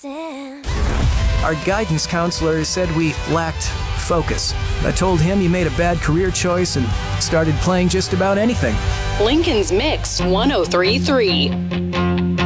dancing. Our guidance counselor said we lacked focus. I told him he made a bad career choice and started playing just about anything. Lincoln's Mix 1033.